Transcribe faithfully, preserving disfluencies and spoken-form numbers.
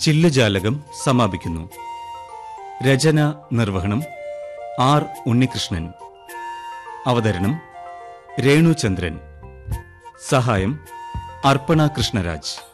ചില്ലുജാലകം സമാപിക്കുന്നു. രചന നിർവഹണം ആർ ഉണ്ണികൃഷ്ണൻ. അവതരണം രേണുചന്ദ്രൻ. സഹായം അർപ്പണ കൃഷ്ണരാജ്.